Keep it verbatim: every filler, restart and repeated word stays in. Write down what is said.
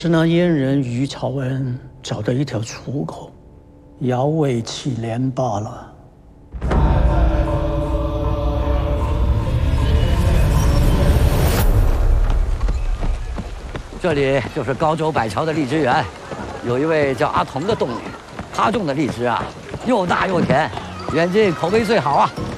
是那阉人于朝恩找的一条出口，摇尾乞怜罢了。 这里就是高州百桥的荔枝园，有一位叫阿童的洞女，她种的荔枝啊，又大又甜，远近口碑最好啊。